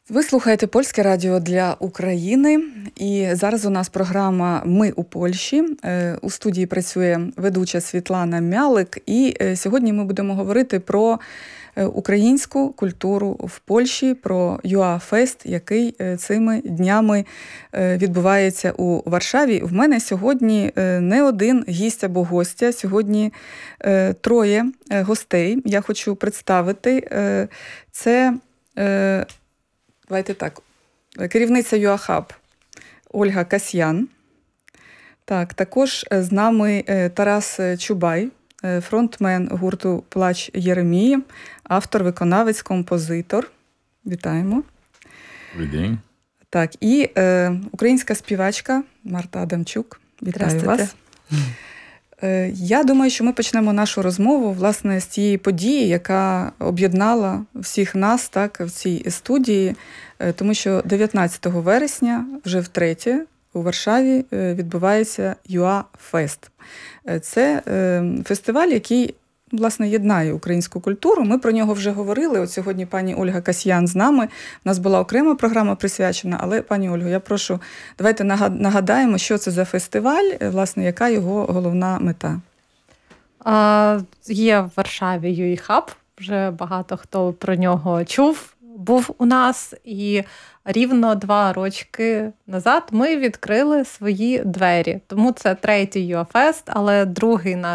Ви слухаєте Польське радіо для України, і зараз у нас програма «Ми у Польщі». У студії працює ведуча Світлана Мялик, і сьогодні ми будемо говорити про українську культуру в Польщі, про ЮАФест, який цими днями відбувається у Варшаві. В мене сьогодні не один гість або гостя, сьогодні троє гостей. Я хочу представити. Це... Давайте так. Керівниця ЮАХаб Ольга Касьян. Так, також з нами Тарас Чубай, фронтмен гурту «Плач Єремії», автор, виконавець, композитор. Вітаємо. Добрий день. Так, і українська співачка Марта Адамчук. Вітаю вас. Я думаю, що ми почнемо нашу розмову, власне, з тієї події, яка об'єднала всіх нас так, в цій студії, тому що 19 вересня, вже втретє, у Варшаві відбувається ЮАФест. Це фестиваль, який, власне, єднає українську культуру. Ми про нього вже говорили. От сьогодні пані Ольга Касьян з нами. У нас була окрема програма присвячена, але, пані Ольго, я прошу, давайте нагадаємо, що це за фестиваль, власне, яка його головна мета. Є в Варшаві ЮАХаб, вже багато хто про нього чув, був у нас, і рівно 2 роки назад ми відкрили свої двері. Тому це 3-й ЮАФест, але другий наш